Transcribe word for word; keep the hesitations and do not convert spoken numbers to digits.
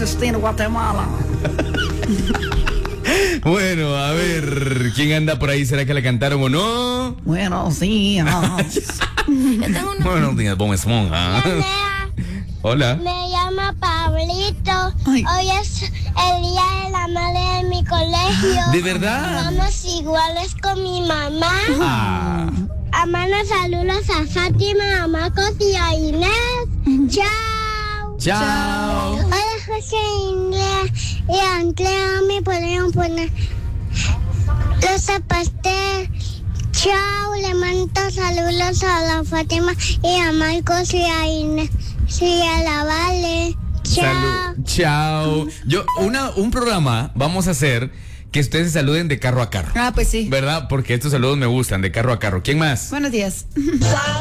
Destino Guatemala. Bueno, a ver, ¿quién anda por ahí? ¿Será que le cantaron o no? Buenos días. Yo tengo una... Buenos días, Bob Esponja. Hola. Me llamo Pablito. Ay. Hoy es el día de la madre de mi colegio. ¿De verdad? Vamos iguales con mi mamá. Ah. A mano saludos a Fátima, a Marcos y a Inés. Chao. Chao. Hola José Inés y Andrea, me podrían poner los zapatos. Chao, le mando saludos a la Fátima y a Marcos y a Inés. Sí, a la Vale. Chao. Salud. Chao. Yo, una, un programa vamos a hacer que ustedes se saluden de carro a carro. Ah, pues sí. ¿Verdad? Porque estos saludos me gustan, de carro a carro. ¿Quién más? Buenos días.